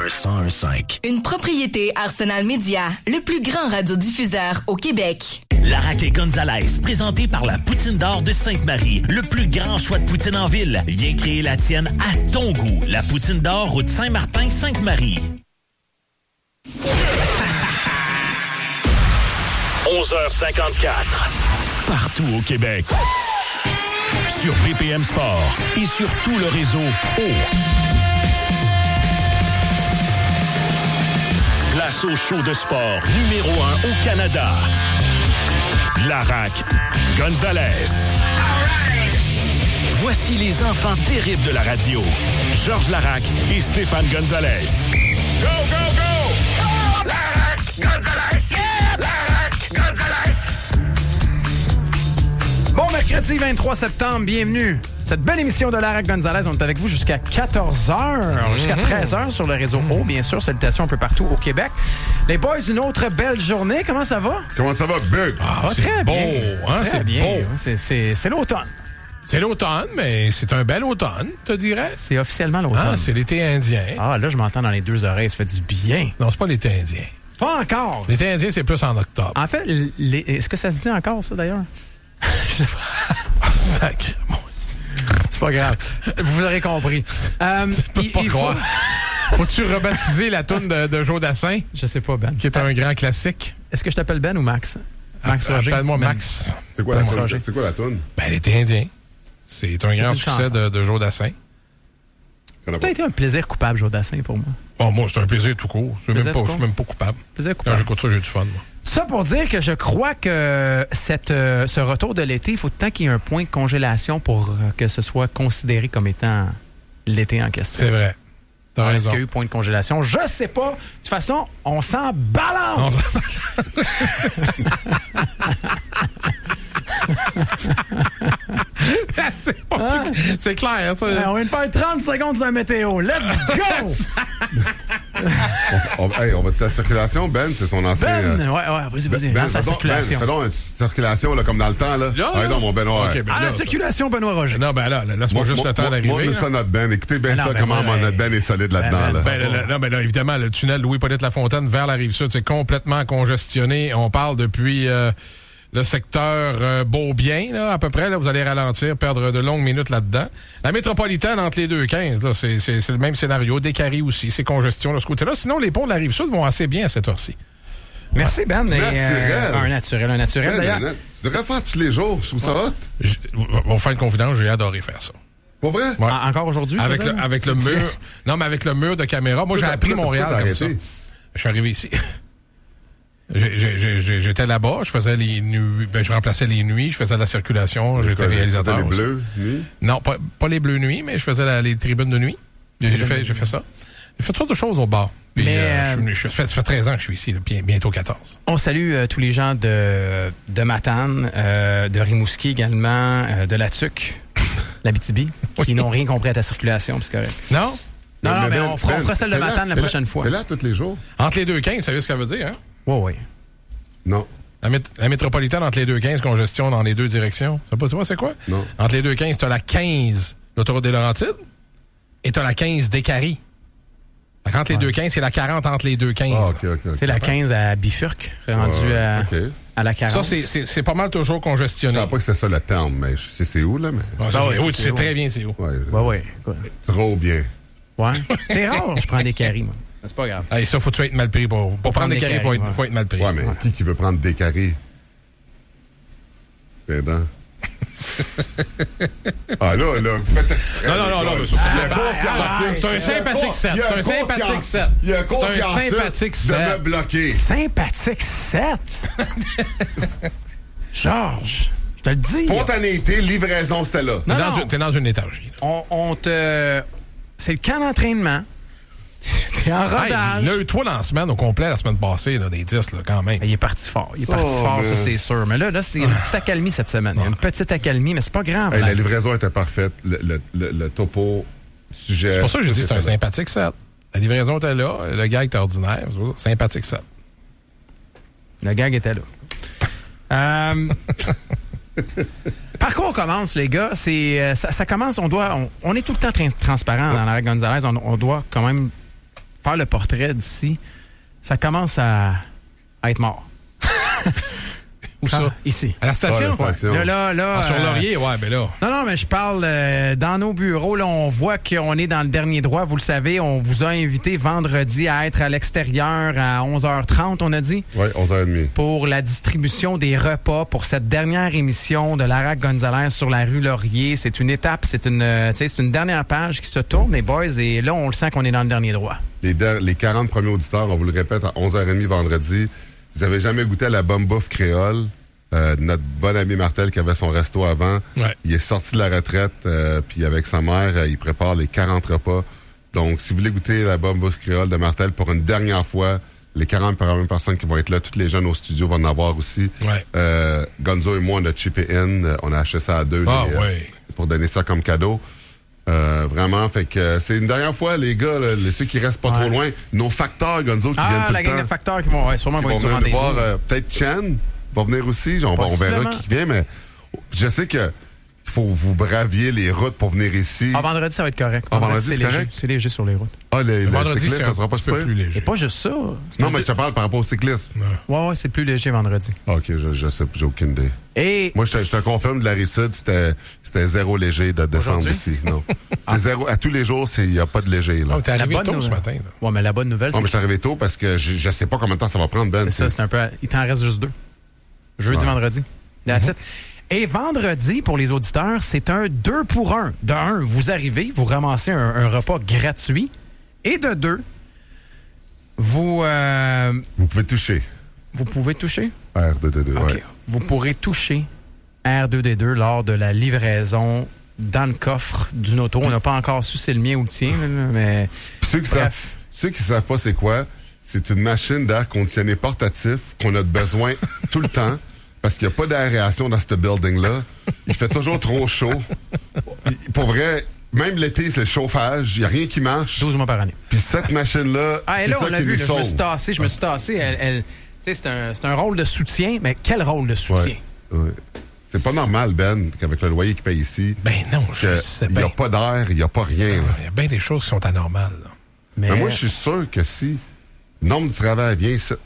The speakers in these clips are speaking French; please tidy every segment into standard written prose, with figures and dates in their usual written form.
1015. Une propriété Arsenal Média, le plus grand radiodiffuseur au Québec. Larac et Gonzalez, présenté par la Poutine d'Or de Sainte-Marie. Le plus grand choix de poutine en ville. Viens créer la tienne à ton goût. La Poutine d'Or, route Saint-Martin, Sainte-Marie. 11h54. Partout au Québec. Sur BPM Sport et sur tout le réseau Place au show de sport numéro 1 au Canada. Larac, Gonzalez. Voici les enfants terribles de la radio. Georges Larac et Stéphane Gonzalez. Go, go, go! Oh, Larac, Gonzalez! Yeah! Larac, Gonzalez! Bon mercredi 23 septembre, bienvenue. Cette belle émission de Larac Gonzalez, on est avec vous jusqu'à 14h, jusqu'à 13h sur le réseau O, bien sûr. Salutations un peu partout au Québec. Les boys, une autre belle journée. Comment ça va? Comment ça va, Big? Très beau, bien. hein? Très C'est bien. beau. C'est l'automne. C'est l'automne, mais c'est un bel automne, te dirais. C'est officiellement l'automne. Ah, c'est l'été indien. Ah, là, je m'entends dans les deux oreilles. Ça fait du bien. Non, c'est pas l'été indien. Pas encore. L'été indien, c'est plus en octobre. En fait, est-ce que ça se dit encore, ça, d'ailleurs? Je sais pas. Sacré. C'est pas grave. Vous aurez compris. Je peux pas croire. Faut-tu rebaptiser la toune de Joe Dassin? Je sais pas, Ben. Qui est un grand classique. Est-ce que je t'appelle Ben ou Max? Max Roger. Appelle-moi Max. C'est quoi la toune? Ben, l'été indien. C'est un grand succès de Joe Dassin. Ça a été un plaisir coupable, Joe Dassin, pour moi. Bon, moi, c'est un plaisir tout court. Je suis même pas coupable. Plaisir coupable. Quand j'écoute ça, j'ai du fun, moi. Ça pour dire que je crois que ce retour de l'été, il faut tant qu'il y ait un point de congélation pour que ce soit considéré comme étant l'été en question. C'est vrai. T'as raison. Est-ce qu'il y a eu point de congélation? Je sais pas. De toute façon, on s'en balance. C'est clair. Ça. On vient de faire 30 secondes sur la météo. Let's go! on va-tu à la circulation, Ben? C'est son ancien... Ben, ouais, vas-y. Ben, lance la circulation. Fais donc une petite circulation, là, comme dans le temps, là. Ah non, mon Benoît. Okay, la circulation, Benoît Roger. Non, ben là, laisse-moi juste le temps d'arriver. Montre ça, notre Ben. Écoutez bien ça, comment notre Ben est solide là-dedans, là. Non, mais là, évidemment, le tunnel Louis-Polyte-Lafontaine vers la Rive-Sud, c'est complètement congestionné. On parle depuis... le secteur Beaubien, là, à peu près, là, vous allez ralentir, perdre de longues minutes là-dedans. La métropolitaine entre les 2,15, là, c'est le même scénario. Décarie aussi, c'est congestion de ce côté-là. Sinon, les ponts de la Rive-Sud vont assez bien à cette heure-ci. Merci, Ben. Un naturel. Ben, D'ailleurs, tu devrais faire tous les jours, je trouve ça hot. On va faire une confidence, j'ai adoré faire ça. Pas vrai? Ouais. Encore aujourd'hui? Avec le mur. Non, mais avec le mur de caméra. Moi, j'ai appris Montréal comme ça. Je suis arrivé ici. J'étais là-bas, je faisais les nuits, je remplaçais les nuits, je faisais la circulation, j'étais réalisateur. Les aussi. bleus nuits? Non, pas les bleus nuits, mais je faisais les tribunes de nuit. J'ai fait ça. J'ai fait toutes sortes de choses au bar. Puis, ça fait 13 ans que je suis ici, là, bientôt 14. On salue tous les gens de Matane, de Rimouski également, de la Tuque, l'Abitibi, qui n'ont rien compris à ta circulation, c'est correct. Non? Non, mais on fera celle de Matane la prochaine fois. C'est là tous les jours? Entre les 2,15, ça veut ce que ça veut dire, hein? Oui. Non. La métropolitaine entre les 2,15, congestion dans les deux directions. Tu sais pas c'est quoi? Non. Entre les 2,15, t'as la 15, l'autoroute des Laurentides, et t'as la 15 Décarie. Entre les 2,15, c'est la 40 entre les 2,15. Ah, OK. C'est la 15 à Bifurque, rendu à la 40. Ça, c'est pas mal toujours congestionné. Je ne sais pas que c'est ça le terme, mais je sais c'est où, là. Mais... Oui, tu sais très bien c'est où. Oui. Trop bien. Ouais. C'est rare, je prends des caries, moi. C'est pas grave. Hey, ça, faut-tu être mal pris. Pour prendre des carrés, faut être mal pris. Ouais, mais qui veut prendre des carrés? Pédant. Ah là, vous faites exprès. Non, c'est un sympathique 7. C'est un sympathique 7. Il y a sympathique 7. de me bloquer. Sympathique 7? Georges, je te le dis. Spontanéité, livraison, c'était là. T'es dans une léthargie. C'est le camp d'entraînement. T'es en rodage. Il y a eu 3 lancements au complet la semaine passée, là, des 10, là, quand même. Il est parti fort. Ça, c'est sûr. Mais là c'est une petite accalmie cette semaine. Il y a une petite accalmie, mais c'est pas grave. La livraison était parfaite. Le topo, sujet... C'est pour ça que je dis que c'est un sympathique 7. La livraison était là. Le gag était ordinaire. Sympathique 7. Le gag était là. Par quoi on commence, les gars? Ça commence, on est tout le temps transparent dans la Gonzalez. On doit quand même faire le portrait d'ici, ça commence à être mort. Où ça? Ici. À la station? Ouais, la station. Là, Sur Laurier, ouais, ben là. Non, mais je parle dans nos bureaux. Là, on voit qu'on est dans le dernier droit. Vous le savez, on vous a invité vendredi à être à l'extérieur à 11h30, on a dit. Oui, 11h30. Pour la distribution des repas pour cette dernière émission de Larac Gonzalez sur la rue Laurier. C'est une étape, c'est une dernière page qui se tourne, les boys, et là, on le sent qu'on est dans le dernier droit. Les 40 premiers auditeurs, on vous le répète, à 11h30 vendredi. Vous avez jamais goûté à la bonne bouffe créole? Notre bon ami Martel qui avait son resto avant, il est sorti de la retraite, puis avec sa mère, il prépare les 40 repas. Donc, si vous voulez goûter la bonne bouffe créole de Martel pour une dernière fois, les 40 premières personnes qui vont être là, tous les jeunes au studio vont en avoir aussi. Ouais. Gonzo et moi, on a chippé in, on a acheté ça à 2 pour donner ça comme cadeau. Vraiment, fait que c'est une dernière fois, les gars, là, ceux qui restent pas trop loin, nos facteurs, Gonzo, qui viennent tout le temps. La gang de facteurs qui vont sûrement qui vont venir nous voir. Peut-être Chen va venir aussi, on verra qui vient, mais je sais que il faut vous braviez les routes pour venir ici. Vendredi, ça va être correct. Vendredi, c'est correct? C'est léger sur les routes. Le vendredi, cyclisme, ça sera pas super plus léger. C'est pas juste ça. Non, mais je te parle par rapport au cyclisme. Ouais, c'est plus léger vendredi. OK, je sais, j'ai aucune idée. Et moi, je te confirme, de la Rive-Sud, c'était zéro léger de descendre ici. Non. C'est zéro. À tous les jours, il n'y a pas de léger. Là. T'es arrivé tôt ce matin. Là. Ouais, mais la bonne nouvelle, c'est mais je suis arrivé tôt parce que je sais pas combien de temps ça va prendre, Ben. C'est ça, c'est un peu... Il t'en reste juste 2. Jeudi, vendredi. That's it. Et vendredi, pour les auditeurs, c'est un 2 pour 1. De 1, vous arrivez, vous ramassez un repas gratuit. Et de 2, vous pouvez toucher. Vous pouvez toucher? R2D2, OK. ouais. Vous pourrez toucher R2D2 lors de la livraison dans le coffre d'une auto. On n'a pas encore su si c'est le mien ou le tien, mais... Ceux qui savent pas c'est quoi, c'est une machine d'air conditionné portatif qu'on a besoin tout le temps. Parce qu'il n'y a pas d'aération dans ce building-là. Il fait toujours trop chaud. Pour vrai, même l'été, c'est le chauffage. Il n'y a rien qui marche. 12 mois par année. Puis cette machine-là, c'est là, ça on l'a qui vu, nous sauve. Je me suis tassé. C'est un rôle de soutien, mais quel rôle de soutien? Ouais. C'est pas normal, Ben, qu'avec le loyer qu'il paye ici, ben non, je sais bien. Il n'y a pas d'air, il n'y a pas rien. Il y a bien des choses qui sont anormales. Là. Mais moi, je suis sûr que si le nombre de travail vient ici...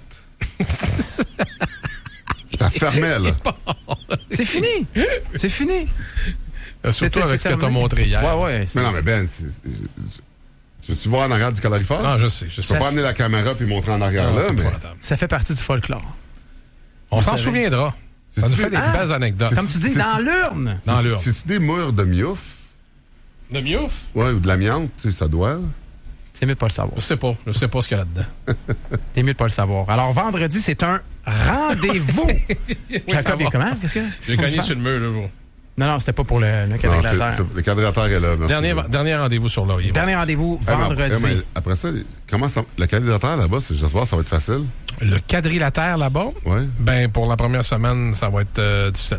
Ça fermait, là. C'est fini. C'est fini. Surtout avec ce que tu as montré hier. Ouais. Mais non, mais Ben, tu vois en arrière du calorifère? Non, je sais. Je peux pas amener la caméra puis montrer en arrière là, mais... Ça fait partie du folklore. On s'en souviendra. Ça nous fait des belles anecdotes. Comme tu dis, dans l'urne. Dans l'urne. C'est-tu des murs de miouf? De miouf? Ouais, ou de l'amiante, tu sais, ça doit... C'est mieux de pas le savoir. Je sais pas ce qu'il y a là-dedans. C'est mieux de pas le savoir. Alors, vendredi, c'est un rendez-vous. Jacob, comment? Qu'est-ce que... J'ai cogné sur le mur, là, vous. Non, c'était pas pour le quadrilatère. Le quadrilatère est là. Dernier rendez-vous sur Laurier. Dernier rendez-vous, vendredi. Mais après ça, comment ça... Le quadrilatère, là-bas, j'espère que ça va être facile. Le quadrilatère, là-bas? Oui. Ben, pour la première semaine, ça va être difficile.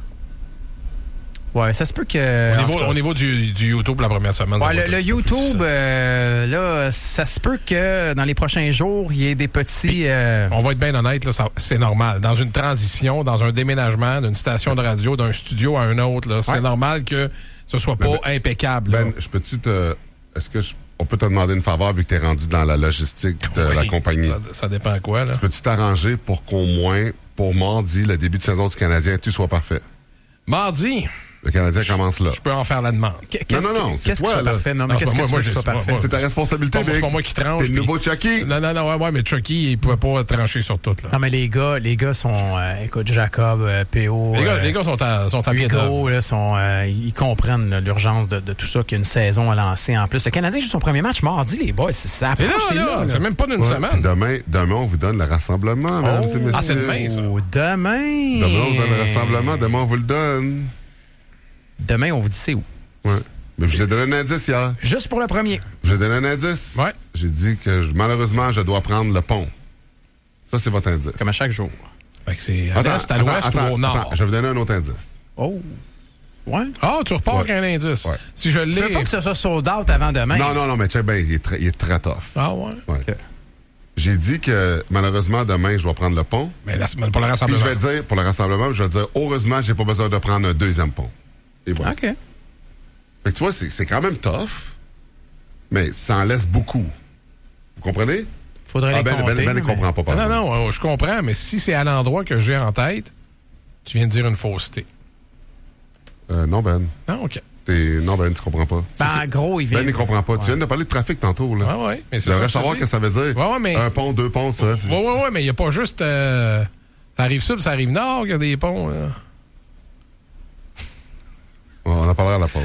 Ouais, ça se peut que... Au niveau du YouTube, la première semaine, ouais, le YouTube, là, ça se peut que dans les prochains jours, il y ait des petits... On va être bien honnête, là, c'est normal. Dans une transition, dans un déménagement d'une station de radio, d'un studio à un autre, là, c'est normal que ce soit pas impeccable. Ben, je peux-tu te... Est-ce que on peut te demander une faveur vu que tu es rendu dans la logistique de la compagnie? Ça dépend à quoi, là? Peux-tu t'arranger pour qu'au moins, pour mardi, le début de saison du Canadien, tout soit parfait? Mardi... Le Canadien commence là. Je peux en faire la demande. Qu'est-ce qui soit parfait? Non, mais qu'est-ce que tu soit parfait? C'est ta responsabilité, Big. C'est pas moi qui tranche. T'es le nouveau Chucky. Non, mais Chucky, il pouvait pas trancher sur tout, là. Non, mais les gars sont... écoute, Jacob, P.O. Les gars sont à pied d'œuvre. Ils comprennent l'urgence de tout ça, qu'il y a une saison à lancer en plus. Le Canadien joue son premier match mardi, les boys. Ça approche, là. C'est même pas d'une semaine. Demain, on vous donne le rassemblement, mesdames et messieurs. C'est demain, ça. Demain, on vous donne le rassemblement. Demain, on vous le donne. Demain, on vous dit c'est où. Ouais. Mais je vous ai donné un indice hier. Juste pour le premier. Je vous ai donné un indice. Ouais. J'ai dit que malheureusement, je dois prendre le pont. Ça, c'est votre indice. Comme à chaque jour. Fait que c'est à l'est, à l'ouest ou au nord. Attends, je vais vous donner un autre indice. Oh. Ouais. Ah, tu repars avec un indice. Ouais. Si je l'ai... Tu veux pas que ce soit sold out avant demain? Non, mais check, ben, il est très tough. Ah ouais? Okay. J'ai dit que malheureusement, demain, je vais prendre le pont. Mais pour le rassemblement. Puis je vais dire, pour le rassemblement, je vais dire, heureusement, j'ai pas besoin de prendre un deuxième pont. Et voilà. OK. Fait que tu vois, c'est quand même tough, mais ça en laisse beaucoup. Vous comprenez? Faudrait les compter. Ben, il comprend pas. Non, je comprends, mais si c'est à l'endroit que j'ai en tête, tu viens de dire une fausseté. Non, Ben. Non, OK. Non, Ben, tu comprends pas. En gros, il vient. Ben, il comprend pas. Ouais. Tu viens de parler de trafic tantôt, là. Ah ouais, mais c'est tu devrais savoir ce que ça veut dire. Ouais, mais... Un pont, 2 ponts, ça. Ouais, mais il n'y a pas juste... ça arrive sud, ça arrive nord, il y a des ponts, là. On en parlera à la pause.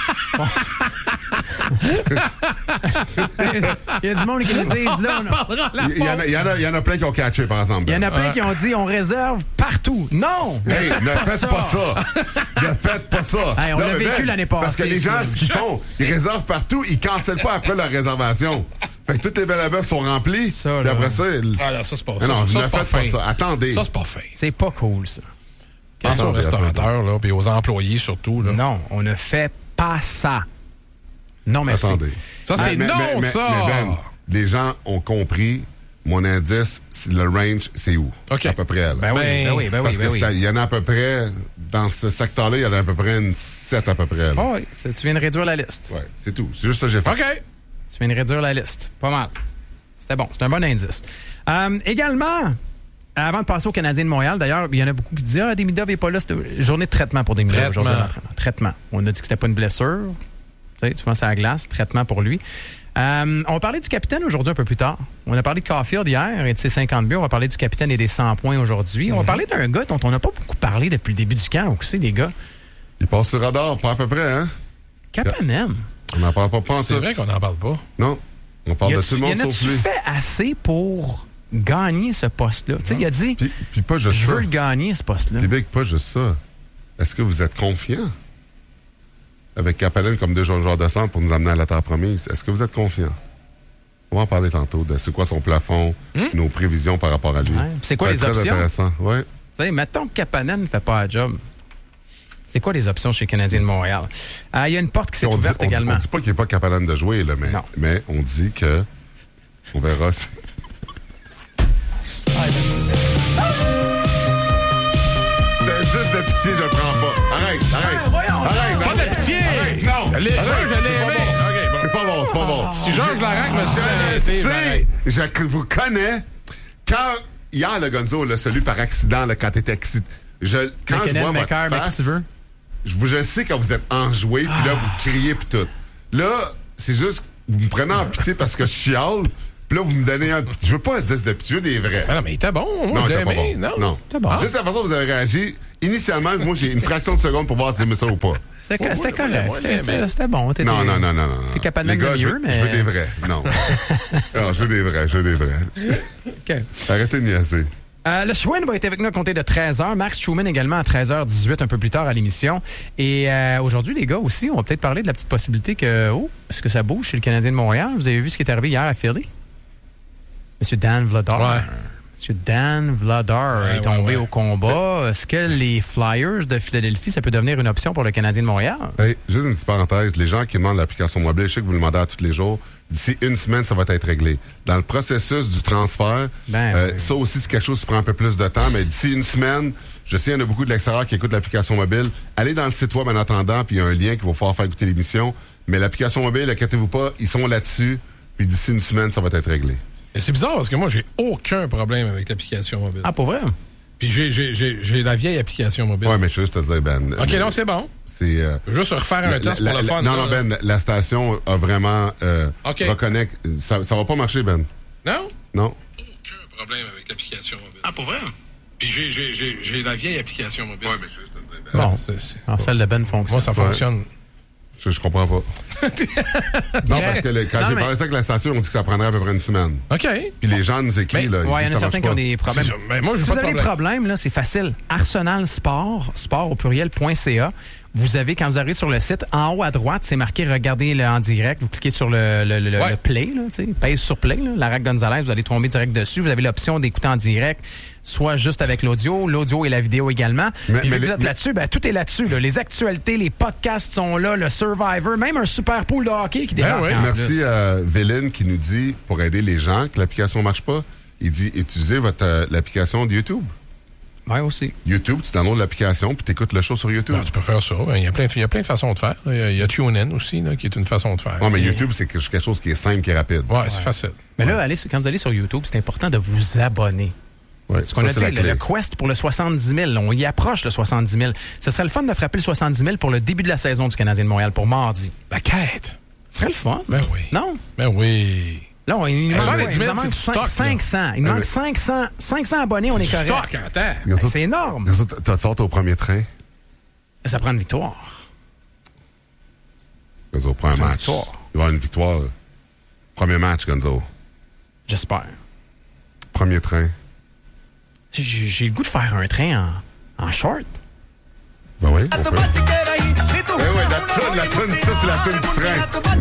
Il y a du monde qui nous disent là. Il y en a plein qui ont catché, par exemple. Il y en a plein qui ont dit on réserve partout. Non! Hey, ne faites pas ça! Ne faites pas ça! Hey, on l'a vécu l'année passée. Parce que les gens, ce qu'ils font, ils réservent partout, ils cancellent pas après leur réservation. Fait que toutes les belles à bœuf sont remplies. Ça, puis après ça... Ah là, ça, c'est pas Mais non, ça, ne c'est pas faites fin. pas ça. Attendez. Ça, c'est pas fin. C'est pas cool, ça. Pensez aux restaurateurs, là, puis aux employés, surtout, là. Non, on ne fait pas ça. Non, merci. Attendez. Ça, c'est Mais Ben, les gens ont compris. Mon indice, le range, c'est où? OK. À peu près, là. Ben oui. Parce que il y en a à peu près, dans ce secteur-là, il y en a à peu près une 7 à peu près. Là. Oh, oui, tu viens de réduire la liste. Ouais, c'est tout. C'est juste ça que j'ai fait. OK. Tu viens de réduire la liste. Pas mal. C'était bon. C'est un bon indice. Également, avant de passer au Canadien de Montréal, d'ailleurs, il y en a beaucoup qui disent Demidov n'est pas là. C'était journée de traitement pour Demidov aujourd'hui. Traitement. On a dit que c'était pas une blessure. Tu vois, c'est à la glace. Traitement pour lui. On va parler du capitaine aujourd'hui un peu plus tard. On a parlé de Caulfield hier et de ses 50 buts. On va parler du capitaine et des 100 points aujourd'hui. On va parler d'un gars dont on n'a pas beaucoup parlé depuis le début du camp aussi, les gars. Il passe sur le radar, pas à peu près, hein? Kapanen. On n'en parle pas en C'est tout. vrai qu'on n'en parle pas. Non. On parle de tout le monde sauf lui. Il fait assez pour gagner ce poste-là? Tu sais, il a dit, Puis pas juste je ça. veux le gagner, ce poste-là. Puis Big, pas juste ça. Est-ce que vous êtes confiant avec Kapanen comme deux joueurs de centre pour nous amener à la terre promise? Est-ce que vous êtes confiant? On va en parler tantôt de c'est quoi son plafond, nos prévisions par rapport à lui. Ouais. C'est quoi les très options? Intéressant. Ouais. Tu sais, mettons que Kapanen ne fait pas la job. C'est quoi les options chez les Canadiens de Montréal? Il y a une porte qui s'est ouverte également. On dit pas qu'il n'est pas capable de jouer, là, mais on dit que... On verra. C'était un 10 de pitié, je le prends pas. Arrête. Pas de pitié! Non! Je l'ai aimé. OK, bon. C'est pas bon. Si Georges Larac me dit Je vous connais. Quand... Hier, le Gonzo l'a salué par accident, là, quand t'étais excité. Quand je vois votre face... Je sais quand vous êtes enjoué, puis là, vous criez, puis tout. Là, c'est juste... Vous me prenez en pitié parce que je chiale, puis là, vous me donnez un... Je veux pas un 10 de pitié, je veux des vrais. Ah non, mais il était bon. Non, il était pas bon. Non. Bon. Juste la façon dont vous avez réagi, initialement, moi, j'ai une fraction de seconde pour voir si j'aimais ça ou pas. C'était correct. C'était bon. Non. T'es capable de gars, mieux, mais... Je veux des vrais. Non. Non, je veux des vrais. OK. Arrêtez de niaiser. Le Schwinn va être avec nous à compter de 13h. Max Truman également à 13h18, un peu plus tard à l'émission. Et aujourd'hui, les gars, aussi, on va peut-être parler de la petite possibilité que... est-ce que ça bouge chez le Canadien de Montréal? Vous avez vu ce qui est arrivé hier à Philly? Monsieur Dan Vladar. Ouais. Monsieur Dan Vladar est tombé au combat. Est-ce que les Flyers de Philadelphie, ça peut devenir une option pour le Canadien de Montréal? Hey, juste une petite parenthèse. Les gens qui demandent l'application mobile, je sais que vous le demandez à tous les jours. D'ici une semaine, ça va être réglé. Dans le processus du transfert, ça aussi, c'est quelque chose qui prend un peu plus de temps, mais d'ici une semaine, je sais, il y en a beaucoup de l'extérieur qui écoutent l'application mobile. Allez dans le site web en attendant, puis il y a un lien qui va pouvoir faire écouter l'émission. Mais l'application mobile, inquiétez-vous pas, ils sont là-dessus, puis d'ici une semaine, ça va être réglé. Et c'est bizarre parce que moi, j'ai aucun problème avec l'application mobile. Ah, pour vrai? Puis j'ai la vieille application mobile. Ouais, mais je veux juste te dire, Ben. OK, non, c'est bon. C'est juste refaire un test pour le fun. Non, Ben, la station a vraiment reconnaît. Ça va pas marcher, Ben. Non? Non. Aucun problème avec l'application mobile. Ah, pour vrai? Puis j'ai la vieille application mobile. Ouais, mais je veux juste te dire, Ben. Bon, alors celle de Ben fonctionne. Moi, ça fonctionne. Je comprends pas. Non, parce que quand j'ai parlé ça avec la station, on dit que ça prendrait à peu près une semaine. OK. Puis les gens nous écrivent, là. Oui, il y en a certains qui ont des problèmes. Mais moi, si vous avez des problèmes, là, c'est facile. Arsenal Sport, sport au pluriel.ca. Vous avez, quand vous arrivez sur le site, en haut à droite, c'est marqué « Regardez en direct ». Vous cliquez sur le play, là, tu sais, pèse sur play, là, Larac Gonzalez, vous allez tomber direct dessus. Vous avez l'option d'écouter en direct, soit juste avec l'audio et la vidéo également. Puis vu que vous êtes là-dessus, ben, tout est là-dessus. Là. Les actualités, les podcasts sont là, le Survivor, même un super pool de hockey qui démarre. Merci à Véline qui nous dit, pour aider les gens, que l'application ne marche pas, il dit « Utilisez l'application de YouTube ». Oui, aussi. YouTube, tu downloads l'application puis tu écoutes le show sur YouTube. Non, tu peux faire ça. Il y a plein de façons de faire. Il y a TuneIn aussi, là, qui est une façon de faire. Non, mais YouTube, c'est quelque chose qui est simple, qui est rapide. Ouais, c'est facile. Mais là, quand vous allez sur YouTube, c'est important de vous abonner. Ouais, Ce qu'on a dit, le quest pour le 70 000, on y approche le 70 000. Ce serait le fun de frapper le 70 000 pour le début de la saison du Canadien de Montréal, pour mardi. La quête. Ce serait le fun. Ben oui. Non? Ben oui. Là, il nous manque, 70 000, c'est du stock, 500. Il nous manque 500 abonnés, on est correct. Stock, attends. Ben, c'est énorme. Tu sortes au premier train. Ça prend une victoire. Gonzo, prends un match. Victoire. Il va y avoir une victoire. Premier match, Gonzo. J'espère. Premier train. J'ai le goût de faire un train en short. Ben oui, on peut. Eh oui, la toune, ça, c'est la toune du train.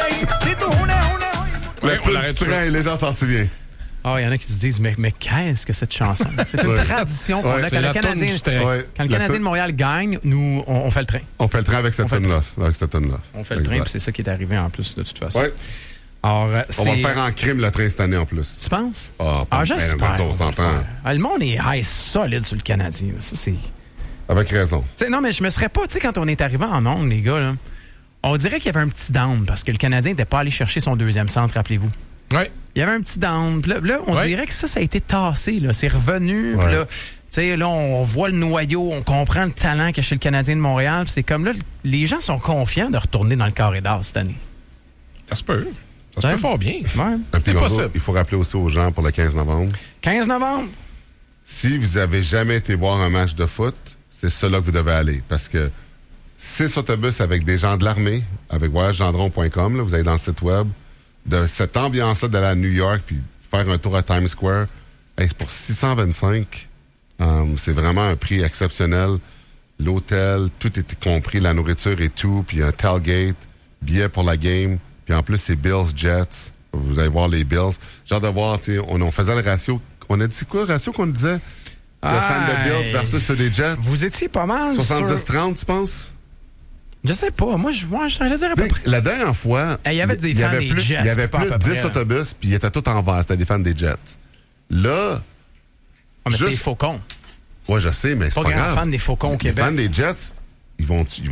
La toune du train, les gens s'en souviennent. Ah, il y en a qui se disent, mais qu'est-ce que cette chanson? C'est une tradition qu'on a. Quand le Canadien de Montréal gagne, nous, on fait le train. On fait le train avec cette toune-là. On fait le train, puis c'est ça qui est arrivé en plus, de toute façon. Ouais. Alors, on va le faire en crime, le train, cette année, en plus. Tu penses? J'espère. On s'entend. Le monde est solide sur le Canadien. Ça, c'est... Avec raison. T'sais, non, mais je me serais pas... Tu sais, quand on est arrivé en ondes, les gars, là, on dirait qu'il y avait un petit down parce que le Canadien n'était pas allé chercher son deuxième centre, rappelez-vous. Oui. Il y avait un petit down. Puis là, on dirait que ça a été tassé. Là. C'est revenu. Puis là, on voit le noyau, on comprend le talent qu'il y a chez le Canadien de Montréal. Puis c'est comme là, les gens sont confiants de retourner dans le corridor cette année. Ça se peut. Ça se peut fort bien. Ouais. C'est possible. Il faut rappeler aussi aux gens pour le 15 novembre. 15 novembre? Si vous avez jamais été voir un match de foot, c'est ça-là que vous devez aller. Parce que 6 autobus avec des gens de l'armée, avec voyagegendron.com, vous allez dans le site web, de cette ambiance-là d'aller à New York puis faire un tour à Times Square, c'est pour 625. C'est vraiment un prix exceptionnel. L'hôtel, tout est compris, la nourriture et tout, puis un tailgate, billets pour la game, puis en plus, c'est Bills Jets. Vous allez voir les Bills. J'ai hâte de voir, on faisait le ratio. On a dit quoi, le ratio qu'on disait? Le fan de Bills versus ceux des Jets. Vous étiez pas mal 70-30, tu penses? Je sais pas. Moi, je le dirais à peu près. La dernière fois, il y avait des fans des Jets. Il y avait plus de 10 autobus, puis ils étaient tous en vert. C'était des fans des Jets. Là... mais c'est des Faucons. Ouais, je sais, mais c'est pas grave. Les fans des Faucons au Québec. Les fans des Jets, il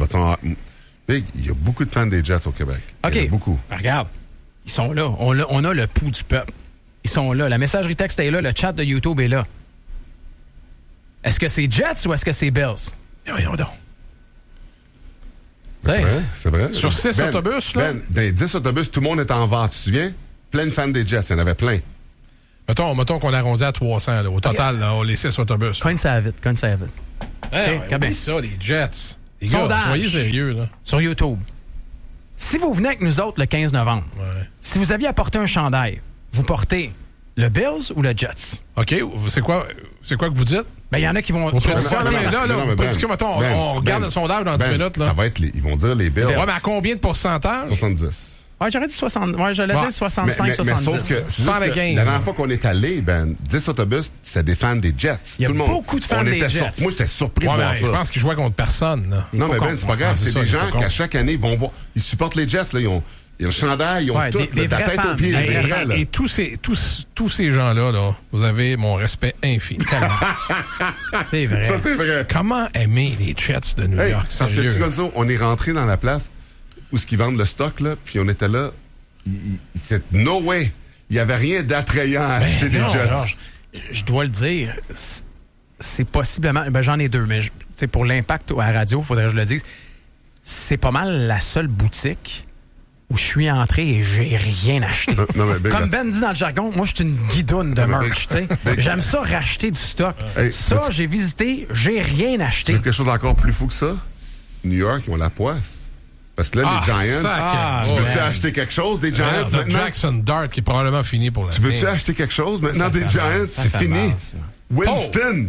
y a beaucoup de fans des Jets au Québec. OK. Il y en a beaucoup. Regarde. Ils sont là. On a le pouls du peuple. Ils sont là. La messagerie texte est là. Le chat de YouTube est là. Est-ce que c'est Jets ou est-ce que c'est Bills? Voyons donc. C'est vrai. Sur 6 autobus, là? Dans 10 autobus, tout le monde était en vente. Tu te souviens? Plein de fans des Jets. Il y en avait plein. Mettons qu'on arrondit à 300. Là. Au total, là, les 6 autobus. Cogne ça vite. C'est ça, les Jets. Les gars, soyez sérieux. Là. Sur YouTube. Si vous venez avec nous autres le 15 novembre, si vous aviez apporté un chandail, vous portez le Bills ou le Jets? OK. C'est quoi que vous dites? Ben, il y en a qui vont... Prédiction, mettons, on regarde le sondage dans 10 minutes. Là. Ça va être ils vont dire les Bills. Ouais, mais à combien de pourcentage? 70. Ouais, j'aurais dit 60. Ouais, j'allais dire 65, 70. Mais sauf que 75. La dernière fois qu'on est allé, 10 autobus, c'était des fans des Jets. Il y a beaucoup de fans des Jets. Moi, j'étais surpris de voir ça. Je pense qu'ils jouaient contre personne. Là. Non, mais c'est pas grave. C'est des gens qu'à chaque année, ils vont voir. Ils supportent les Jets. Là. Ils ont le chandail, ils ont tout. De la tête aux pieds. Et tous ces gens-là, là, vous avez mon respect infini. C'est vrai. Ça, c'est vrai. Comment aimer les Jets de New York? Sérieux? Gonzo, on est rentré dans la place où ils vendent le stock, là, puis on était là. C'est no way. Il n'y avait rien d'attrayant à acheter des Jets. Alors, je dois le dire, c'est possiblement... j'en ai deux, mais pour l'impact à la radio, il faudrait que je le dise. C'est pas mal la seule boutique où je suis entré et j'ai rien acheté. Comme Ben dit dans le jargon, moi, je suis une guidoune de merch. J'aime ça racheter du stock. J'ai visité, j'ai rien acheté. Tu veux quelque chose d'encore plus fou que ça? New York, ils ont la poisse. Parce que là, les Giants... tu veux-tu acheter quelque chose des Giants maintenant? Jackson Dart qui est probablement fini pour l'année. Tu veux-tu acheter quelque chose maintenant des Giants? C'est fini. Winston!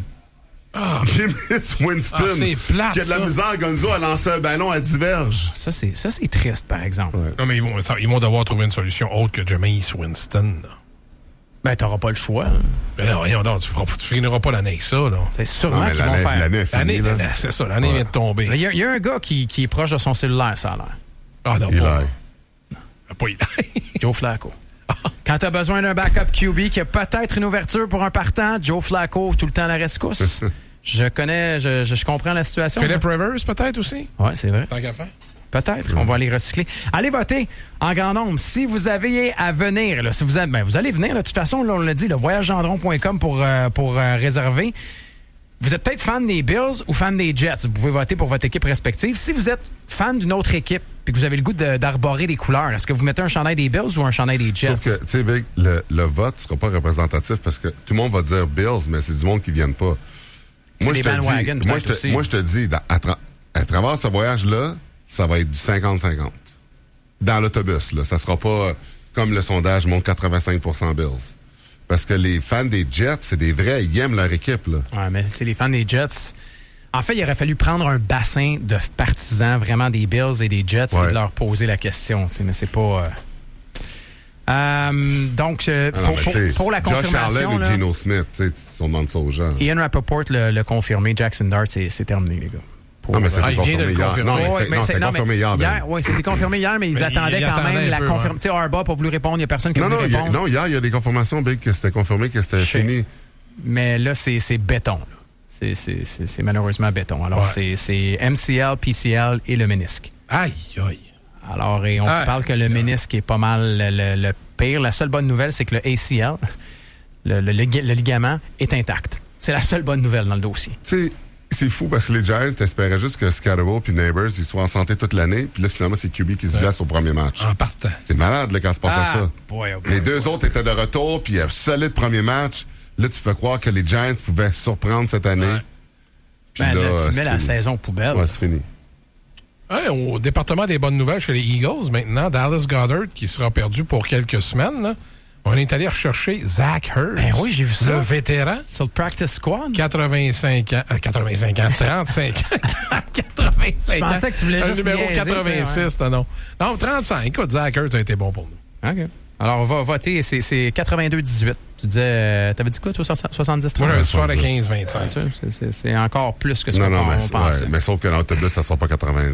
Miss Winston! C'est plate, qui a de la misère, Gonzo, à lancer un ballon à diverge. Ça, c'est triste, par exemple. Ouais. Non, mais ils vont devoir trouver une solution autre que Jameis Winston. Ben, t'auras pas le choix. Ben non, tu finiras pas l'année avec ça. Là. C'est sûrement qu'ils vont faire. L'année est finie, c'est ça, l'année vient de tomber. Il y a un gars qui est proche de son cellulaire, ça a l'air. Ah non, pas Eli. Joe Flacco. Quand t'as besoin d'un backup QB qui a peut-être une ouverture pour un partant, Joe Flacco, tout le temps à la rescousse. Je connais, je comprends la situation. Philip Rivers, peut-être aussi? Oui, c'est vrai. Tant qu'à faire. Peut-être. On va aller recycler. Allez voter en grand nombre. Si vous avez à venir, là, si vous allez venir. Là, de toute façon, là, on l'a dit, voyagegendron.com pour réserver. Vous êtes peut-être fan des Bills ou fan des Jets. Vous pouvez voter pour votre équipe respective. Si vous êtes fan d'une autre équipe et que vous avez le goût d'arborer les couleurs, est-ce que vous mettez un chandail des Bills ou un chandail des Jets? Sauf que, tu sais, Big, le vote ne sera pas représentatif parce que tout le monde va dire Bills, mais c'est du monde qui ne viennent pas. Moi, je te dis, à travers ce voyage-là, ça va être du 50-50. Dans l'autobus, là. Ça sera pas comme le sondage montre 85% Bills. Parce que les fans des Jets, c'est des vrais, ils aiment leur équipe, là. Ouais, mais c'est les fans des Jets. En fait, il aurait fallu prendre un bassin de partisans vraiment des Bills et des Jets et de leur poser la question. Mais c'est pas... Donc, pour la confirmation... Josh Allen et Geno Smith, tu on demande ça aux gens. Ian Rappaport l'a confirmé. Jackson Dart, c'est terminé, les gars. Non, mais c'était confirmé hier. C'était confirmé hier. Oui, c'était confirmé hier, mais ils attendaient quand même la confirmation. Tu sais, Harbaugh n'a pas voulu répondre. Il n'y a personne qui a voulu répondre. Non, hier, il y a des confirmations, Big, que c'était confirmé, que c'était fini. Mais là, c'est béton. Là. C'est malheureusement béton. Alors, c'est MCL, PCL et le ménisque. Aïe, aïe. Alors, et on parle que le ménisque est pas mal le pire. La seule bonne nouvelle, c'est que le ACL, le ligament, est intact. C'est la seule bonne nouvelle dans le dossier. Tu sais, c'est fou parce que les Giants espéraient juste que Scatterbo puis Neighbors ils soient en santé toute l'année. Puis là, finalement, c'est QB qui se blesse au premier match. En partant. C'est malade là, quand se passe à ça. Boy. Les deux autres étaient de retour, puis un solide premier match. Là, tu peux croire que les Giants pouvaient surprendre cette année. Puis là, tu mets la saison poubelle. Ouais, c'est fini. Ouais, au département des bonnes nouvelles chez les Eagles, maintenant, Dallas Goedert, qui sera perdu pour quelques semaines, là, on est allé rechercher Zach Ertz. Ben oui, j'ai vu ça. Le vétéran. Sur le practice squad. 35 ans. 35 ans. 35 ans. 85 ans. Je pensais que tu voulais juste numéro niaiser, 86, non. Non, 35. Écoute, Zach Ertz a été bon pour nous. OK. Alors, on va voter. C'est 82-18. Tu disais... T'avais dit quoi, toi, 70-30? Moi, j'avais 75-25. C'est encore plus que ce qu'on pensait. Mais sauf que dans l'autobus, ça ne sera pas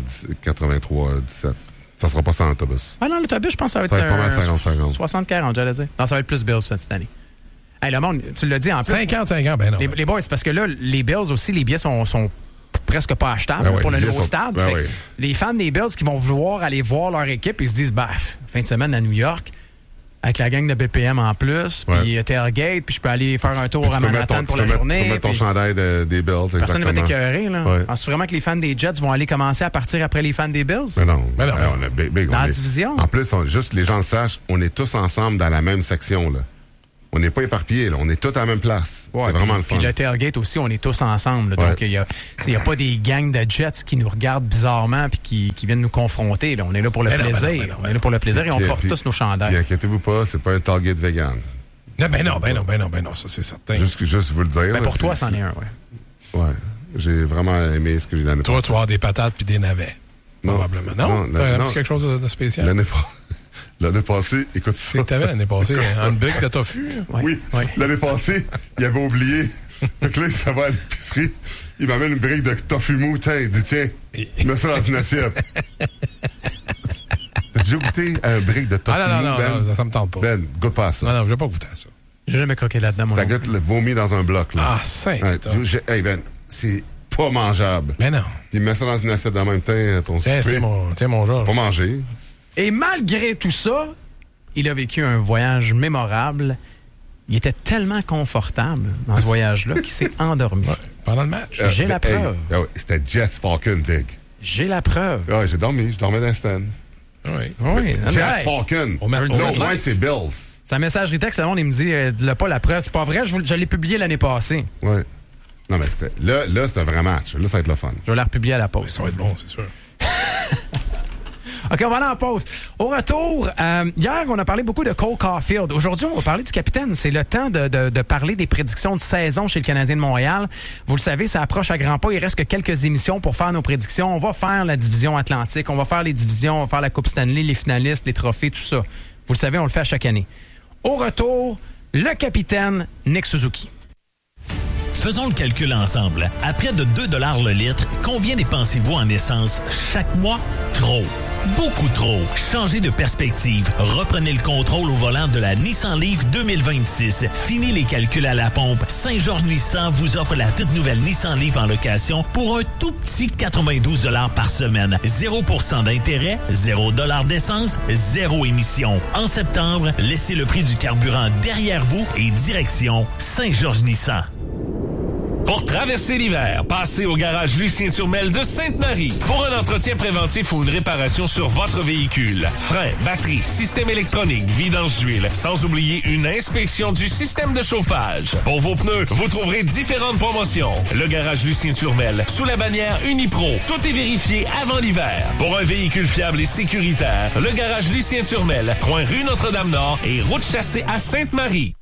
83-17. Ça sera pas ça en autobus. Ah non, l'autobus, je pense que ça va être 60-40, j'allais dire. Non, ça va être plus Bills cette année. Hey, le monde, tu l'as dit en plus. 50, ben non. Les boys, parce que là, les Bills aussi, les billets sont presque pas achetables pour le nouveau stade. Les fans des Bills qui vont vouloir aller voir leur équipe, ils se disent, fin de semaine à New York, avec la gang de BPM en plus, puis tailgate, puis je peux aller faire un tour à Manhattan pour la journée. Tu peux mettre ton chandail des Bills, personne ne va t'écœurer, là. Penses-tu vraiment que les fans des Jets vont aller commencer à partir après les fans des Bills? Mais non. On est big, dans la division? En plus, juste les gens le sachent, on est tous ensemble dans la même section, là. On n'est pas éparpillés, là. On est tous à la même place. C'est vraiment le fun. Puis le tailgate aussi, on est tous ensemble. Là. Donc, il n'y a pas des gangs de Jets qui nous regardent bizarrement puis qui viennent nous confronter. Là. On est là pour le plaisir. On est là pour le plaisir et on porte tous nos chandails. Puis inquiétez-vous pas, c'est pas un tailgate vegan. Ben non, ça c'est certain. Juste vous le dire. Ben pour toi, c'en est un, Ouais. J'ai vraiment aimé ce que j'ai l'année passée. Toi, tu vas avoir des patates puis des navets. Probablement. Non? T'as un petit quelque chose de spécial? L'année passée, écoute ça. C'est que t'avais l'année passée, une brique de tofu? Oui. L'année passée, il avait oublié. Donc là, ça va à l'épicerie. Il m'amène une brique de tofu mou. Il dit, tiens, mets ça dans une assiette. J'ai goûté un brique de tofu mou. Non, ça me tente pas. Ben, goûte pas à ça. Non, je vais pas goûter à ça. J'ai jamais croqué là-dedans, mon Ça goûte le vomi dans un bloc, là. Ah, c'est hey, Ben, c'est pas mangeable. Mais non. Puis il met ça dans une assiette en même temps, ton souper. Tiens, mon Georges. Pas manger. Et malgré tout ça, il a vécu un voyage mémorable. Il était tellement confortable dans ce voyage-là qu'il s'est endormi. Pendant le match. J'ai la preuve. C'était Jets Falcon, Big. J'ai la preuve. J'ai dormi. Je dormais dans le stand. Oui. Jets Falcon. Au moins, c'est Bills. Sa messagerie texte, le monde, il me dit, là, pas la preuve. C'est pas vrai, je l'ai publié l'année passée. Oui. Non, mais c'était... Là, c'était un vrai match. Là, ça va être le fun. Je vais la republier à la pause. Ça va être bon, c'est sûr. OK, on va aller en pause. Au retour, hier, on a parlé beaucoup de Cole Caulfield. Aujourd'hui, on va parler du capitaine. C'est le temps de parler des prédictions de saison chez le Canadien de Montréal. Vous le savez, ça approche à grands pas. Il reste que quelques émissions pour faire nos prédictions. On va faire la division Atlantique, on va faire les divisions, on va faire la Coupe Stanley, les finalistes, les trophées, tout ça. Vous le savez, on le fait à chaque année. Au retour, le capitaine Nick Suzuki. Faisons le calcul ensemble. À près de 2 $ le litre, combien dépensez-vous en essence chaque mois? Trop. Beaucoup trop. Changez de perspective. Reprenez le contrôle au volant de la Nissan Leaf 2026. Fini les calculs à la pompe. Saint-Georges Nissan vous offre la toute nouvelle Nissan Leaf en location pour un tout petit 92 $ par semaine. 0% d'intérêt, 0 $ d'essence, 0 émission. En septembre, laissez le prix du carburant derrière vous et direction Saint-Georges Nissan. Pour traverser l'hiver, passez au garage Lucien-Turmel de Sainte-Marie. Pour un entretien préventif ou une réparation sur votre véhicule. Freins, batterie, système électronique, vidange d'huile. Sans oublier une inspection du système de chauffage. Pour vos pneus, vous trouverez différentes promotions. Le garage Lucien-Turmel, sous la bannière Unipro. Tout est vérifié avant l'hiver. Pour un véhicule fiable et sécuritaire, le garage Lucien-Turmel, coin rue Notre-Dame-Nord et route chassée à Sainte-Marie.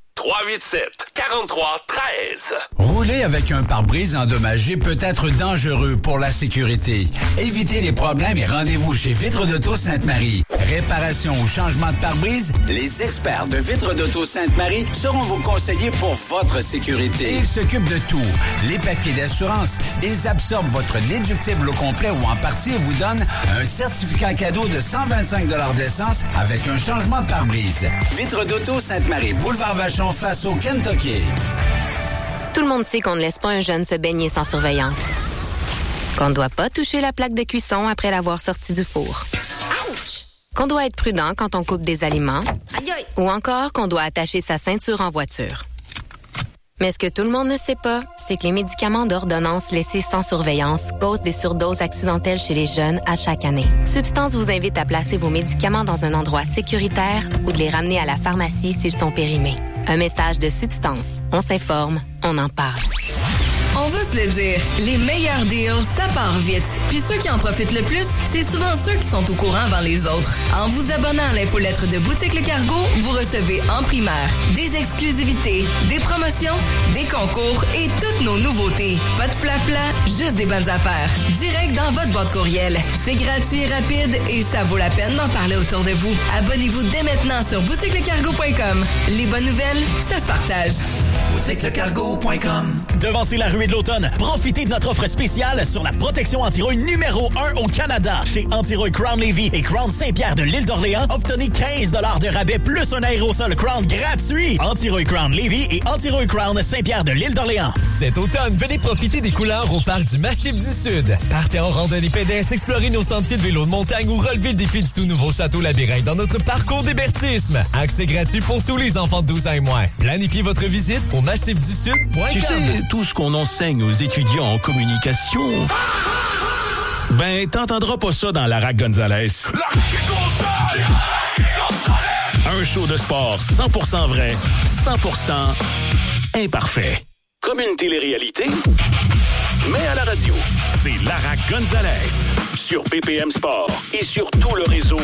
387-43-13. Rouler avec un pare-brise endommagé peut être dangereux pour la sécurité. Évitez les problèmes et rendez-vous chez Vitres d'Auto Sainte-Marie. Réparation ou changement de pare-brise, les experts de Vitres d'Auto Sainte-Marie seront vos conseillers pour votre sécurité. Ils s'occupent de tout. Les papiers d'assurance, ils absorbent votre déductible au complet ou en partie et vous donnent un certificat cadeau de 125 $ d'essence avec un changement de pare-brise. Vitres d'Auto Sainte-Marie, boulevard Vachon, face au Kentucky. Tout le monde sait qu'on ne laisse pas un jeune se baigner sans surveillance. Qu'on ne doit pas toucher la plaque de cuisson après l'avoir sorti du four. Ouch! Qu'on doit être prudent quand on coupe des aliments. Aïe aïe! Ou encore qu'on doit attacher sa ceinture en voiture. Mais ce que tout le monde ne sait pas, c'est que les médicaments d'ordonnance laissés sans surveillance causent des surdoses accidentelles chez les jeunes à chaque année. Substance vous invite à placer vos médicaments dans un endroit sécuritaire ou de les ramener à la pharmacie s'ils sont périmés. Un message de Substance. On s'informe, on en parle. On veut se le dire, les meilleurs deals, ça part vite. Puis ceux qui en profitent le plus, c'est souvent ceux qui sont au courant avant les autres. En vous abonnant à l'infolettre de Boutique Le Cargo, vous recevez en primaire des exclusivités, des promotions, des concours et toutes nos nouveautés. Pas de flafla, juste des bonnes affaires. Direct dans votre boîte courriel. C'est gratuit et rapide et ça vaut la peine d'en parler autour de vous. Abonnez-vous dès maintenant sur boutiquelecargo.com. Les bonnes nouvelles, ça se partage. boutiquelecargo.com. Devancez la ruée de l'automne. Profitez de notre offre spéciale sur la protection anti-rouille numéro 1 au Canada. Chez Anti-Rouille Crown Lévis et Crown Saint-Pierre de l'île d'Orléans, obtenez 15 $ de rabais plus un aérosol Crown gratuit. Anti-Rouille Crown Lévis et Anti-Rouille Crown Saint-Pierre de l'île d'Orléans. Cet automne, venez profiter des couleurs au parc du Massif du Sud. Partez en randonnée pédestre, explorer nos sentiers de vélo de montagne ou relever le défi du tout nouveau château labyrinthe dans notre parcours d'hébertisme. Accès gratuit pour tous les enfants de 12 ans et moins. Planifiez votre visite au massifdusud.com. Tu sais, tout ce qu'on enseigne aux étudiants en communication, ben, t'entendras pas ça dans Lara Gonzalez. Un show de sport 100% vrai, 100% imparfait. Comme une télé-réalité, mais à la radio. C'est Lara Gonzalez sur PPM Sport et sur tout le réseau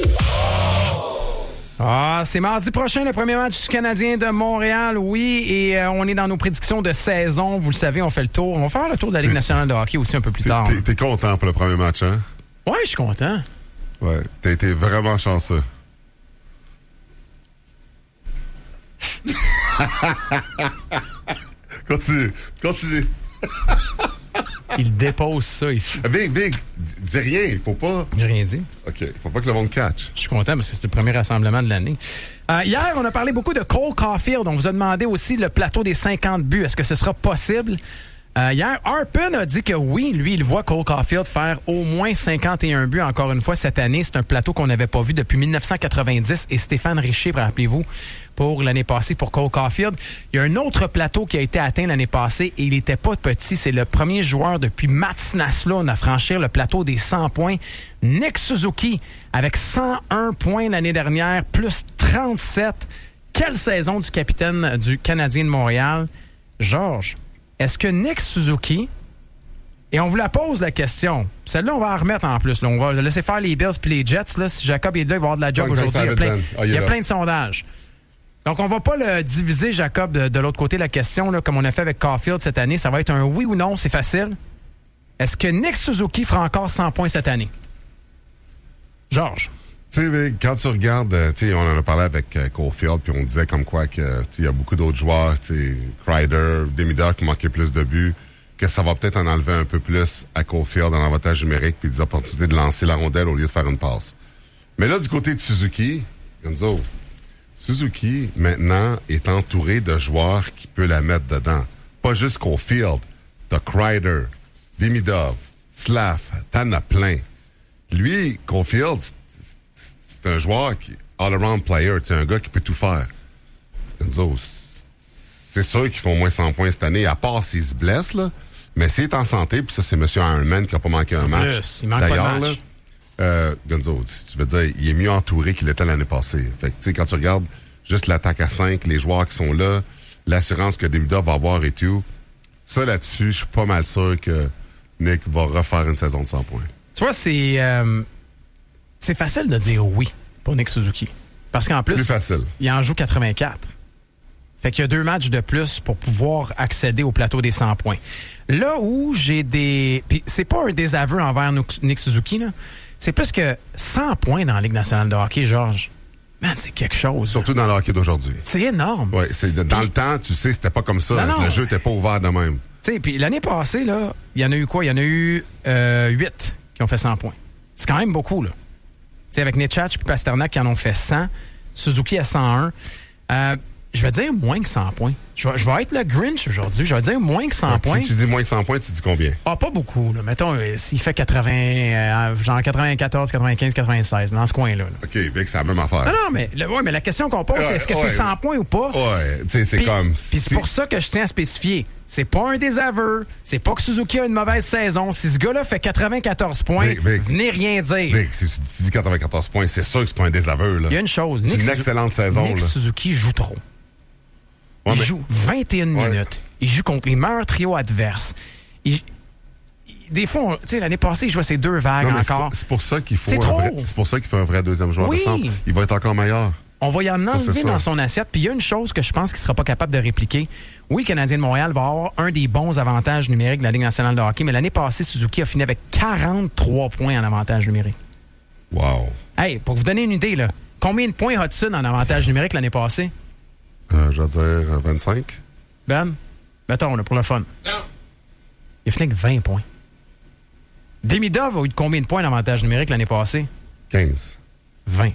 Ah, c'est mardi prochain, le premier match du Canadien de Montréal, oui, et on est dans nos prédictions de saison. Vous le savez, on fait le tour. On va faire le tour de la Ligue nationale de hockey aussi un peu plus tard. T'es content pour le premier match, hein? Ouais, je suis content. Ouais, t'as été vraiment chanceux. Continue. Il dépose ça ici. Big, dis rien, il faut pas... J'ai rien dit. OK, il faut pas que le monde catch. Je suis content parce que c'est le premier rassemblement de l'année. Hier, on a parlé beaucoup de Cole Caulfield. On vous a demandé aussi le plateau des 50 buts. Est-ce que ce sera possible? Hier, Harpin a dit que oui, lui, il voit Cole Caulfield faire au moins 51 buts encore une fois cette année. C'est un plateau qu'on n'avait pas vu depuis 1990 et Stéphane Richer, rappelez-vous, pour l'année passée pour Cole Caulfield. Il y a un autre plateau qui a été atteint l'année passée et il n'était pas petit. C'est le premier joueur depuis Mats Naslund à franchir le plateau des 100 points. Nick Suzuki avec 101 points l'année dernière, plus 37. Quelle saison du capitaine du Canadien de Montréal? Georges, est-ce que Nick Suzuki, et on vous la pose la question, celle-là on va en remettre en plus, là. On va laisser faire les Bills puis les Jets, là. Si Jacob est là, il va avoir de la job aujourd'hui. Il y a plein de sondages. Donc on va pas le diviser, Jacob, de l'autre côté la question, là, comme on a fait avec Caulfield cette année. Ça va être un oui ou non, c'est facile. Est-ce que Nick Suzuki fera encore 100 points cette année? Georges? Tu sais, quand tu regardes, on en a parlé avec Caulfield, puis on disait comme quoi que il y a beaucoup d'autres joueurs, Kreider, Demidor qui manquaient plus de buts. que ça va peut-être en enlever un peu plus à Caulfield dans l'avantage numérique puis des opportunités de lancer la rondelle au lieu de faire une passe. Mais là, du côté de Suzuki, Gonzo, Suzuki, maintenant, est entouré de joueurs qui peuvent la mettre dedans. Pas juste Caulfield. T'as Kreider, Demidov, Slav, t'en as plein. Lui, Caulfield, c'est un joueur qui all-around player. C'est un gars qui peut tout faire. Gonzo, c'est sûr qu'ils font moins 100 points cette année, à part s'ils se blessent, là. Mais s'il est en santé, puis ça, c'est M. Ironman qui n'a pas manqué un match. Plus, il manque pas de match. Gonzo, tu veux dire, il est mieux entouré qu'il était l'année passée. Fait que, tu sais, quand tu regardes juste l'attaque à 5, les joueurs qui sont là, l'assurance que Demidov va avoir et tout, ça, là-dessus, je suis pas mal sûr que Nick va refaire une saison de 100 points. Tu vois, c'est facile de dire oui pour Nick Suzuki. Parce qu'en plus, il en joue 84. Fait qu'il y a 2 matchs de plus pour pouvoir accéder au plateau des 100 points. Là où j'ai des... Puis c'est pas un désaveu envers Nick Suzuki, là. C'est plus que 100 points dans la Ligue nationale de hockey, Georges. Man, c'est quelque chose. Surtout dans le hockey d'aujourd'hui. C'est énorme. Oui, dans le temps, tu sais, c'était pas comme ça. Non. Le jeu était pas ouvert de même. Tu sais, puis l'année passée, là, il y en a eu quoi? Il y en a eu 8 qui ont fait 100 points. C'est quand même beaucoup, là. Tu sais, avec Nechatch et Pasternak qui en ont fait 100, Suzuki à 101. Je vais dire moins que 100 points. Je vais être le Grinch aujourd'hui. Je vais dire moins que 100 points. Si tu dis moins que 100 points, tu dis combien? Ah, pas beaucoup. Là. Mettons, s'il fait 80, genre 94, 95, 96, dans ce coin-là. Là. OK, bien que c'est la même affaire. Non, mais la question qu'on pose, c'est est-ce que c'est 100 points ou pas? Ouais, tu sais, c'est comme... Puis c'est pour ça que je tiens à spécifier. C'est pas un désaveu. C'est pas que Suzuki a une mauvaise saison. Si ce gars-là fait 94 points, venez rien dire. Si tu dis 94 points, c'est sûr que c'est pas un désaveu. Là. Il y a une chose. C'est une excellente saison. Nick Suzuki joue trop. Il joue 21 minutes. Il joue contre les meilleurs trios adverses. Des fois, tu sais, l'année passée, il jouait ses 2 vagues encore. C'est pour ça qu'il faut c'est pour ça qu'il fait un vrai deuxième joueur de centre. Il va être encore meilleur. On va y en enlever dans son assiette. Puis il y a une chose que je pense qu'il ne sera pas capable de répliquer. Oui, le Canadien de Montréal va avoir un des bons avantages numériques de la Ligue nationale de hockey, mais l'année passée, Suzuki a fini avec 43 points en avantage numérique. Wow. Hey, pour vous donner une idée, là, combien de points Hudson en avantage numérique l'année passée? Je vais dire 25. Ben, mettons, là, pour le fun. Non. Il a fini avec 20 points. Demidov a eu combien de points d'avantage numérique l'année passée? 15. 20.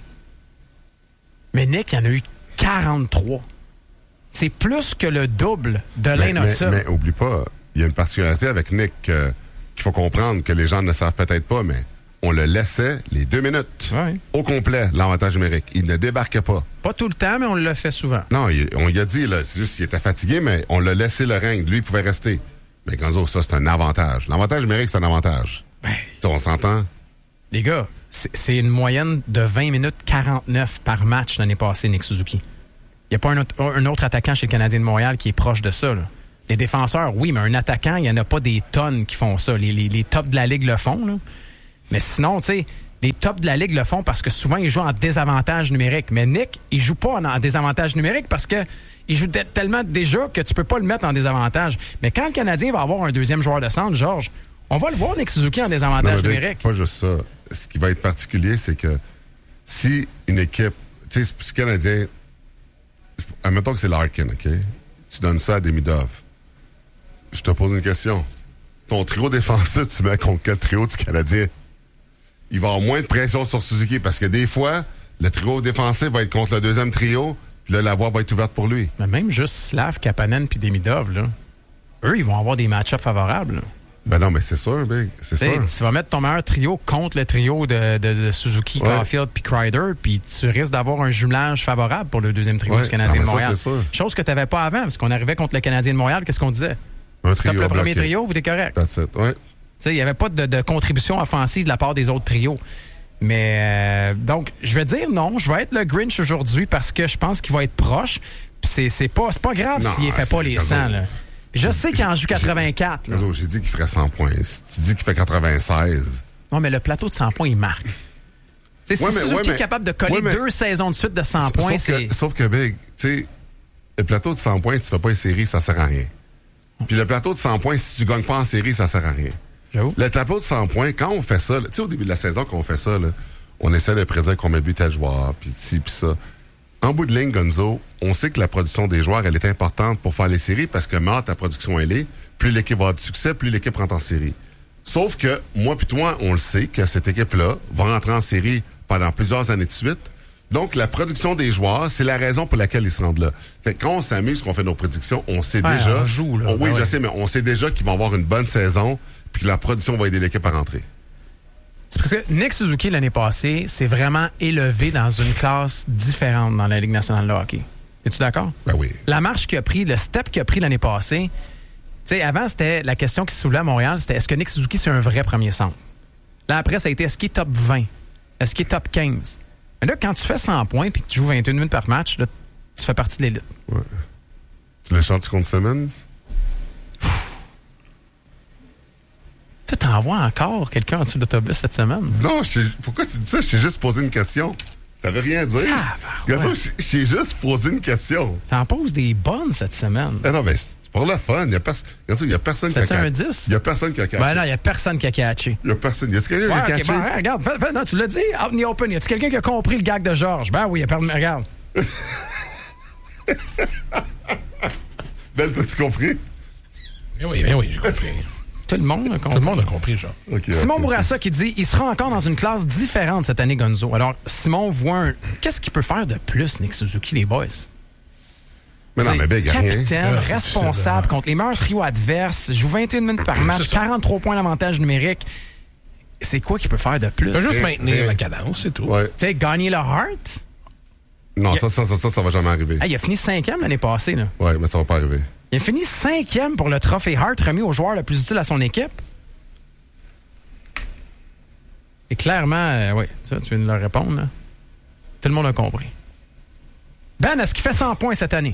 Mais Nick, il en a eu 43. C'est plus que le double de Lane Hudson. Mais oublie pas, il y a une particularité avec Nick qu'il faut comprendre que les gens ne savent peut-être pas, mais on le laissait les 2 minutes au complet, l'avantage numérique. Il ne débarquait pas. Pas tout le temps, mais on le fait souvent. Non, on lui a dit, là, c'est juste qu'il était fatigué, mais on l'a laissé le règne. Lui, il pouvait rester. Mais Gonzo, ça, c'est un avantage. L'avantage numérique, c'est un avantage. On s'entend? Les gars, c'est une moyenne de 20 minutes 49 par match l'année passée, Nick Suzuki. Il n'y a pas un autre attaquant chez le Canadien de Montréal qui est proche de ça, là. Les défenseurs, oui, mais un attaquant, il n'y en a pas des tonnes qui font ça. Les tops de la Ligue le font, là. Mais sinon, tu sais, les tops de la Ligue le font parce que souvent, ils jouent en désavantage numérique. Mais Nick, il joue pas en désavantage numérique parce que il joue tellement déjà que tu peux pas le mettre en désavantage. Mais quand le Canadien va avoir un deuxième joueur de centre, Georges, on va le voir, Nick Suzuki, en désavantage numérique. Pas juste ça. Ce qui va être particulier, c'est que si une équipe... Tu sais, ce Canadien... Admettons que c'est Larkin, OK? Tu donnes ça à Demidov. Je te pose une question. Ton trio défensif, tu mets contre quel trio du Canadien? Il va avoir moins de pression sur Suzuki parce que des fois, le trio défensif va être contre le deuxième trio, puis là, la voie va être ouverte pour lui. Mais même juste Slav, Kapanen puis Demidov, là, eux, ils vont avoir des match-ups favorables. Là. Ben non, mais c'est sûr, Big. C'est sûr. Tu vas mettre ton meilleur trio contre le trio de Suzuki, Caulfield puis Kreider, puis tu risques d'avoir un jumelage favorable pour le deuxième trio du Canadien de Montréal. Ça, chose que tu n'avais pas avant, parce qu'on arrivait contre le Canadien de Montréal, qu'est-ce qu'on disait? Stop le premier trio, vous êtes correct. That's it, ouais. Il n'y avait pas de contribution offensive de la part des autres trios. Mais donc, je vais dire non. Je vais être le Grinch aujourd'hui parce que je pense qu'il va être proche. Puis c'est pas grave s'il ne fait pas les 100. Là. Puis je sais qu'il en joue 84. J'ai dit qu'il ferait 100 points. Si tu dis qu'il fait 96. Non, mais le plateau de 100 points, il marque. Si Suzuki est capable de coller 2 saisons de suite de 100 points, Sauf que, Big, tu sais, le plateau de 100 points, si tu ne fais pas une série, ça sert à rien. Puis le plateau de 100 points, si tu gagnes pas en série, ça sert à rien. J'avoue. Le plateau de 100 points, quand on fait ça, tu sais, au début de la saison, quand on fait ça, là, on essaie de prédire combien de buts tel joueur, puis ci, puis ça. En bout de ligne, Gonzo, on sait que la production des joueurs, elle est importante pour faire les séries parce que meilleure ta production elle est, plus l'équipe va avoir de succès, plus l'équipe rentre en série. Sauf que, moi puis toi, on le sait que cette équipe-là va rentrer en série pendant plusieurs années de suite. Donc, la production des joueurs, c'est la raison pour laquelle ils se rendent là. Fait que quand on s'amuse, qu'on fait nos prédictions, on sait déjà... On joue, là. Oui, je sais, mais on sait déjà qu'ils vont avoir une bonne saison puis que la production va aider l'équipe à rentrer. C'est parce que Nick Suzuki, l'année passée, s'est vraiment élevé dans une classe différente dans la Ligue nationale de hockey. Es-tu d'accord? Ben oui. La marche qu'il a pris, le step qu'il a pris l'année passée, tu sais, avant, c'était la question qui se soulevait à Montréal, c'était est-ce que Nick Suzuki, c'est un vrai premier centre? Là, après, ça a été est-ce qu'il est top 20? Est-ce qu'il est top 15? Mais là, quand tu fais 100 points et que tu joues 21 minutes par match, là, tu fais partie de l'élite. Ouais. Tu l'as chanté contre Simmons? Tu t'envoies encore quelqu'un en dessous de l'autobus cette semaine? Non, pourquoi tu dis ça? Je t'ai juste posé une question. Ça veut rien dire. Gazo, je t'ai juste posé une question. T'en poses des bonnes cette semaine. Ah non, mais c'est pour le fun. Il y a personne qui a catché. C'est un 10? Il y a personne qui a catché. Ben non, il y a personne qui a catché. Il y a personne. Y a-tu quelqu'un qui a catché? Ben, regarde, non, tu l'as dit, out in the open. Y a-tu quelqu'un qui a compris le gag de Georges? Ben oui, il y a personne. Regarde. Ben, t'as-tu compris? Ben oui, j'ai compris. Tout le monde a compris. Tout le monde a compris, genre. Okay, Simon Bourassa qui dit il sera encore dans une classe différente cette année, Gonzo. Alors, Simon voit qu'est-ce qu'il peut faire de plus, Nick Suzuki, les boys? Mais non, mais ben, capitaine, rien. responsable contre les meilleurs trios adverses, joue 21 minutes par match, 43 points d'avantage numérique. C'est quoi qu'il peut faire de plus? Il peut juste maintenir la cadence, c'est tout. Ouais. Tu sais, gagner le Hart? Non, ça va jamais arriver. Il a fini 5e l'année passée, là. Ouais, mais ça va pas arriver. Il a fini 5e pour le trophée Hart remis au joueur le plus utile à son équipe. Et clairement, oui, tu viens de leur répondre, là. Tout le monde a compris. Ben, est-ce qu'il fait 100 points cette année?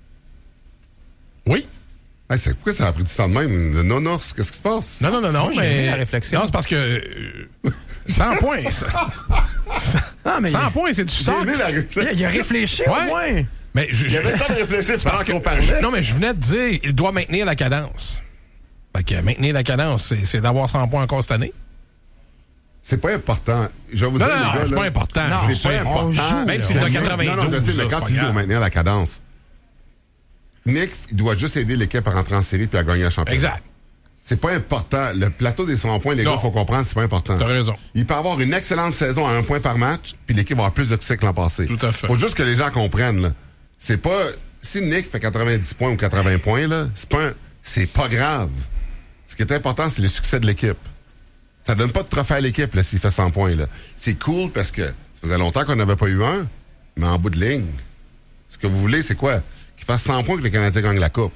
Oui. Hey, pourquoi ça a pris du temps de même? Le non-ours, qu'est-ce qui se passe? Non, mais... la réflexion. Non, c'est parce que... 100 points, ça. Non, mais 100 points, c'est du stock. J'ai aimé la réflexion. Il a réfléchi au moins. Mais il y avait le temps de réfléchir pendant qu'on parlait. Non, mais je venais de dire, il doit maintenir la cadence. Fait que maintenir la cadence, c'est d'avoir 100 points encore cette année. C'est pas important. Je vais vous dire, les gars, c'est pas important. Non, c'est pas important. Joue, même s'il a 92. Non, je sais, mais quand tu dis de maintenir la cadence, Nick, il doit juste aider l'équipe à rentrer en série puis à gagner la championnat. Exact. C'est pas important. Le plateau des 100 points, les gars, il faut comprendre, c'est pas important. T'as raison. Il peut avoir une excellente saison à 1 point par match, puis l'équipe va avoir plus de succès que l'an passé. Tout à fait. Faut juste que les gens comprennent, là. C'est pas... Si Nick fait 90 points ou 80 points, là, c'est pas grave. Ce qui est important, c'est le succès de l'équipe. Ça donne pas de trophée à l'équipe, là, s'il fait 100 points, là. C'est cool parce que ça faisait longtemps qu'on n'avait pas eu un, mais en bout de ligne, ce que vous voulez, c'est quoi? Qu'il fasse 100 points que les Canadiens gagnent la Coupe.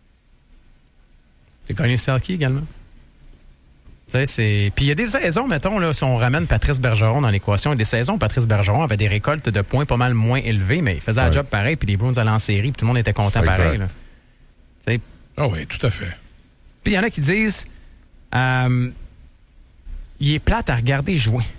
T'as gagné le Selkie également. Puis il y a des saisons, mettons, là, si on ramène Patrice Bergeron dans l'équation, il y a des saisons où Patrice Bergeron avait des récoltes de points pas mal moins élevées, mais il faisait un job pareil, puis les Bruins allaient en série, puis tout le monde était content pareil. Là. Ah oui, tout à fait. Puis il y en a qui disent il est plate à regarder jouer.